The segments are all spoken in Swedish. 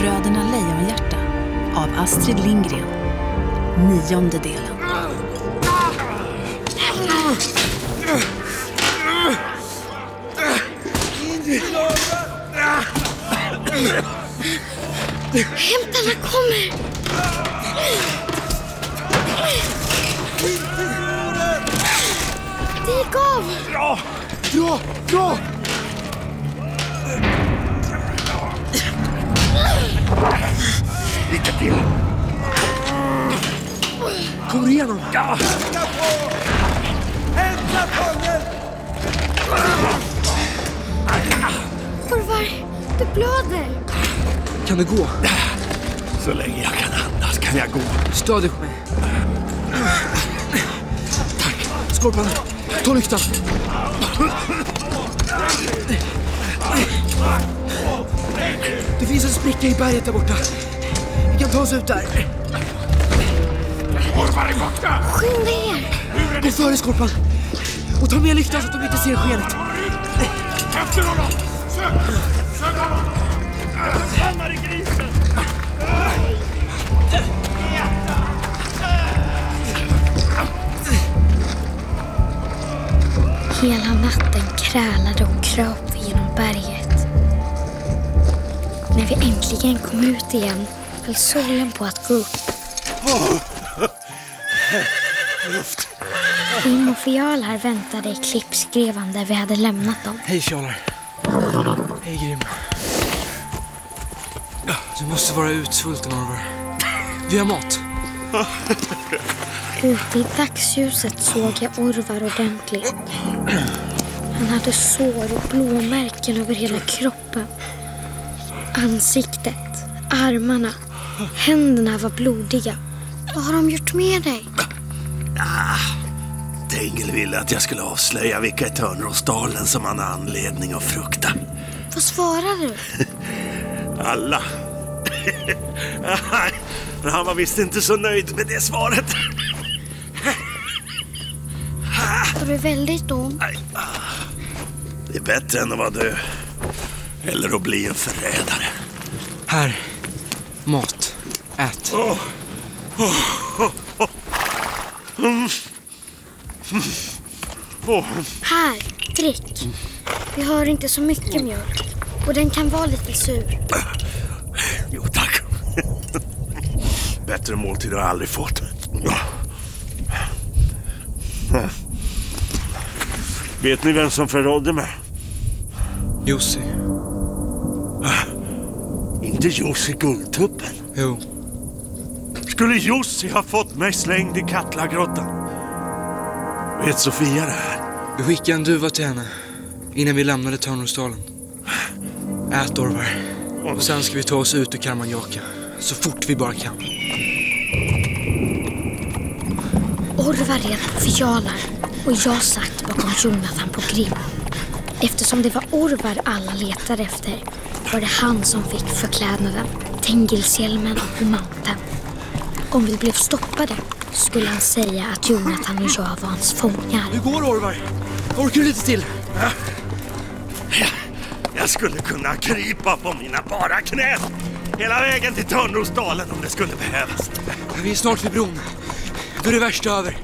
Bröderna Lejonhjärta av Astrid Lindgren. 9:e delen. Hämtarna kommer! Det gick av! Dra! Lycka till! Kommer du igenom? Ja! Hämta fången! Orvar, du blöder! Kan du gå? Så länge jag kan andas kan jag gå. Stöd dig på mig. Tack. Skorpan, ta lyktan. Det finns en spricka i berget där borta. Vi kan ta oss ut där. Orvar är borta! Skynda er! Gå före, Skorpan. Och ta med lyktan så att de inte ser skenet. Efter honom! Sök honom! Stannar i grisen! Hela natten krälade och kröp vi genom berget. När vi äntligen kom ut igen höll solen på att gå upp. Grim och Fjalar väntade i klippskrevan där vi hade lämnat dem. Hej, Fjalar. Hej, Grim. Du måste vara utsvulten, Orvar. Vi har mat. Ute i dagsljuset såg jag Orvar ordentligt. Han hade sår och blåmärken över hela kroppen. Ansiktet, armarna, händerna var blodiga. Vad har de gjort med dig? Tengel ville att jag skulle avslöja vilka i Törnrosdalen som han har anledning att frukta. Vad svarade du? Alla. Men han var visst inte så nöjd med det svaret. Var du väldigt ont? Det är bättre än att vara död. Eller att bli en förrädare. Här. Mat. Ät. Här, drick. Vi har inte så mycket mjölk. Och den kan vara lite sur. Jo, tack. Bättre måltid har jag aldrig fått. Vet ni vem som förrådde mig? Jussi. Inte Jussi Guldtuppen. Jo. Skulle Jussi ha fått mig slängd i Katlagrottan? Vet Sofia det här? Vi skickade en duva till henne innan vi lämnade Törnrosdalen. Ät, Orvar. Och sen ska vi ta oss ut ur Karmanjaka så fort vi bara kan. Orvar red på Fjalar och jag satt bakom Jonathan på Grim. Eftersom det var Orvar alla letade efter var det han som fick förklädnaden, Tengilshjälmen och manteln. Om vi blev stoppade skulle han säga att Jonathan och jag var hans fångar. Hur går, Orvar? Orkar du lite till? Jag skulle kunna krypa på mina bara knän hela vägen till Törnrosdalen om det skulle behövas. Vi är snart vid bron. Då är det värsta över.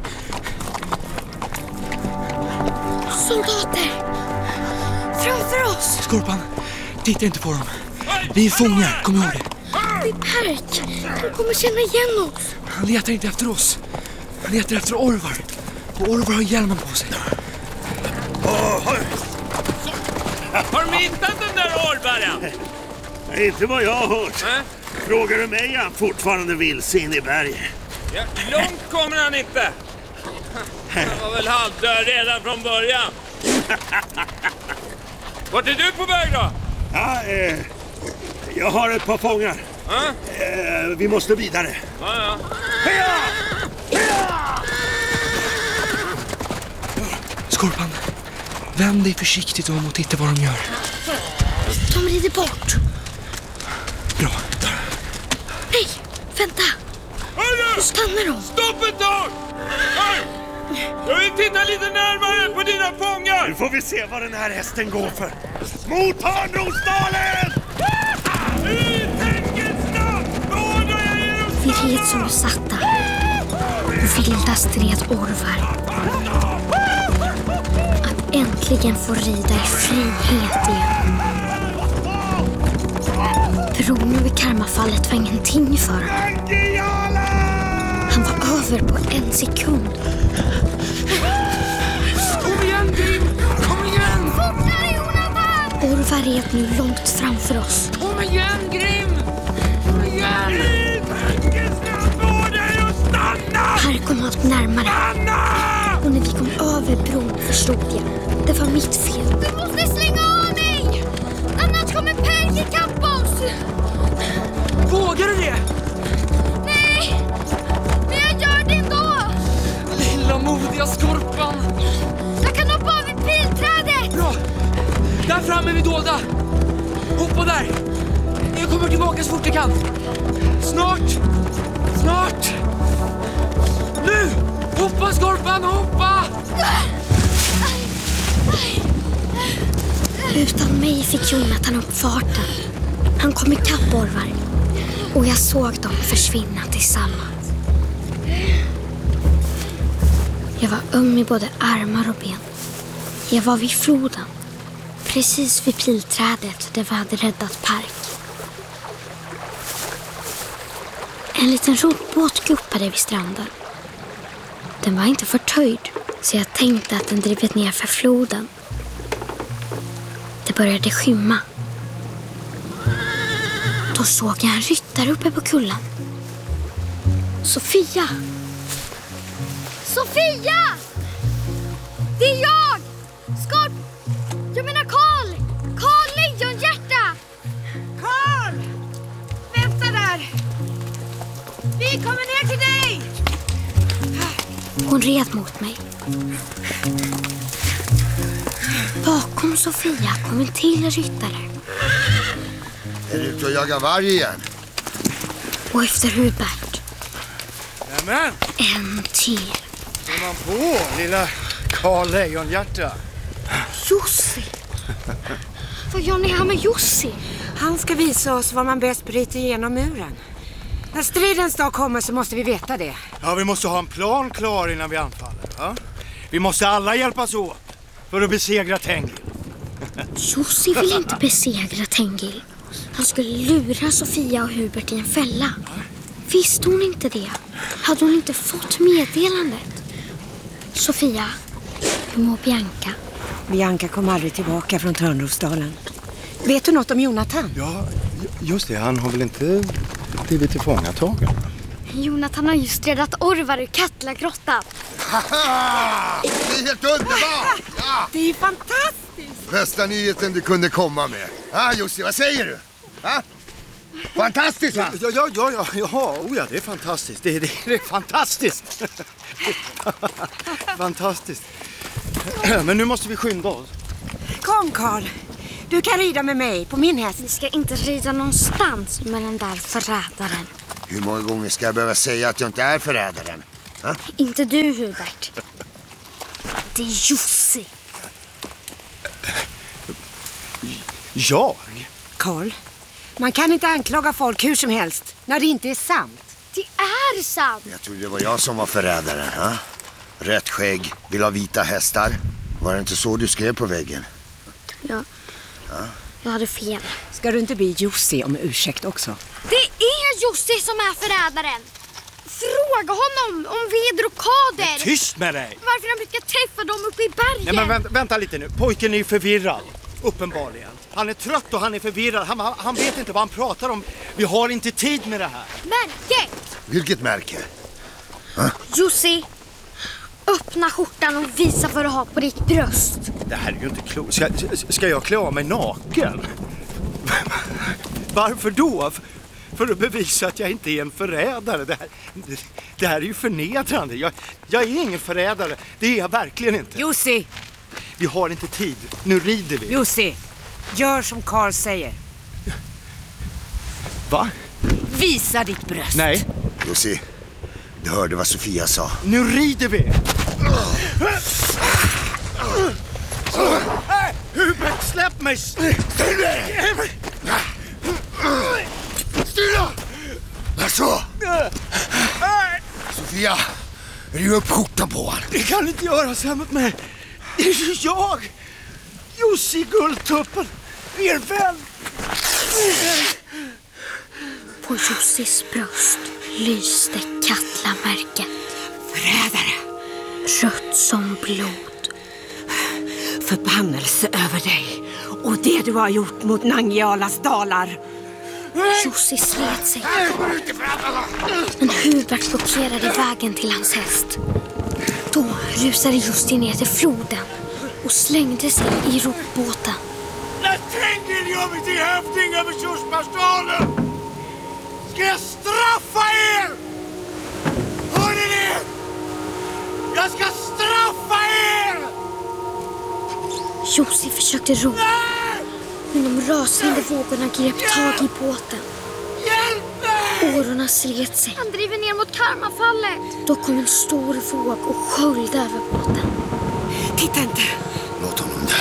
Soldater! Framför oss! Skorpan, titta inte på dem. Vi är fångar, kom ihåg det. Det är Perk. De kommer känna igen oss. Han letar inte efter oss. Han letar efter Orvar. Och Orvar har hjälmen på sig. Har de hittat den där Orvaren? Inte vad jag har hört. Frågar du mig är han fortfarande vilse in i berget. Ja, långt kommer han inte. Han var väl halvdöd redan från början. Vart är du på väg då? Ja, jag har ett par fångar. Vi måste vidare. Ja. Skorpan, vänd dig försiktigt om och titta vad de gör. De rider bort. Bra. Nej, vänta. Nu stannar de. Stopp ett tag! Jag vill titta lite närmare på dina fångar! Nu får vi se vad den här hästen går för. Mot Törnrosdalen! I Tengilshjälmen! vet som är satta. Och vilda stred orvar. Att äntligen få rida i frihet igen. Bron över karmafallet var ingenting för honom. Han var över på en sekund. Kom igen, Grim! Kom igen! Fortare, Jonathan! Orvar red nu långt framför oss. Kom igen, Grim! Kom igen! Här kom allt närmare. Och när vi kom över bron förstod jag. Det var mitt fel. Du måste slänga av mig! Annars kommer Per ikapp oss! Vågar du det? Nej! Men jag gör det ändå! Lilla modiga skorpan! Jag kan hoppa av ett pilträdet! Bra! Där framme är vi dolda! Hoppa där! Jag kommer tillbaka så fort jag kan! Snart! Snart! Nu! Hoppa, skorpan, hoppa! Utan mig fick Jonathan upp farten. Han kom ikapp orvar. Och jag såg dem försvinna tillsammans. Jag var öm i både armar och ben. Jag var vid floden. Precis vid pilträdet där vi hade räddat Park. En liten roddbåt guppade vid stranden. Den var inte förtöjd, så jag tänkte att den drivit ner för floden. Det började skymma. Då såg jag en ryttare uppe på kullen. Sofia! Sofia! Det är jag! Skorp! Jag menar Karl! Karl Lejonhjärta! Karl! Vänta där! Vi kommer ner till dig! Hon red mot mig. Bakom Sofia kom en till ryttare. Är du ute och jagar varg igen? Och efter Hubert, Nämen, en till. är man på, lilla Karl Lejonhjärta? Jussi! Vad gör ni här med Jussi? Han ska visa oss var man bäst bryter igenom muren. När stridens dag kommer så måste vi veta det. Ja, vi måste ha en plan klar innan vi anfaller. Va? Vi måste alla hjälpas åt för att besegra Tengil. Jussi vill inte besegra Tengil. Han skulle lura Sofia och Hubert i en fälla. Visste hon inte det? Hade hon inte fått meddelandet? Sofia, hur mår Bianca? Bianca kom aldrig tillbaka från Törnrosdalen. Vet du något om Jonathan? Ja, just det. Han har väl inte blivit tillfångatagen? Jonathan har just räddat orvar ur Katlagrottan. Haha! Det är helt underbart! Ja! Det är fantastiskt! Bästa nyheten du kunde komma med. Jussi, vad säger du? Fantastiskt, va? Ja, det är fantastiskt. Det är fantastiskt. Fantastiskt. Men nu måste vi skynda oss. Kom Karl, du kan rida med mig på min häst. Vi ska inte rida någonstans med den där förrädaren. Hur många gånger ska jag behöva säga att jag inte är förrädaren? Inte du, Hubert. Det är Jussi. Jag? Karl, man kan inte anklaga folk hur som helst när det inte är sant. Det är sant. Jag trodde det var jag som var förrädaren. Rätt skägg, vill ha vita hästar. Var det inte så du skrev på väggen? Ja. Jag hade fel. Ska du inte be Jussi om ursäkt också? Det är Jussi som är förrädaren. Fråga honom om ved och kader. Tyst med dig! Varför han brukar träffa dem uppe i bergen. Nej, men vänta lite nu. Pojken är ju förvirrad. Uppenbarligen. Han är trött och han är förvirrad. Han vet inte vad han pratar om. Vi har inte tid med det här. Märke! Vilket märke? Jussi, öppna skjortan och visa vad du har på ditt bröst. Det här är ju inte klokt. Ska jag klä av mig naken? Varför då? För att bevisa att jag inte är en förrädare. Det här är ju förnedrande. Jag är ingen förrädare. Det är jag verkligen inte. Jussi! Vi har inte tid. Nu rider vi. Jussi, gör som Karl säger. Va? Visa ditt bröst. Nej. Jussi, du hörde vad Sofia sa. Nu rider vi. Hubert, släpp mig! Stilla! Vad så? Svea, riv upp skjortan på honom. Det kan inte göra så här mot mig. Det är ju jag, Jussi Guldtuppen, er vän. På Jussis bröst lyste Katla-märket. Förrädare. Rött som blod. Förbannelse över dig och det du har gjort mot Nangjalas dalar. Jussi slet sig. Men Hubert blockerade vägen till hans häst. Då rusade Jussi ner till floden och slängde sig i robbåten. När tänker jag mig till hövding över Tjorsmarsdalen? Ska jag straffa er? Hör ni det? Jag ska straffa er! Jussi försökte ro. Men de rasande vågorna grep tag i båten. Årorna slet sig. Han driver ner mot Karmafallet. Då kom en stor våg och sköljde över båten. Titta inte. Låt honom dö.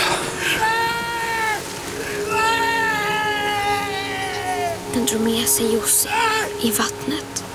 Den drog med sig Jussi i vattnet.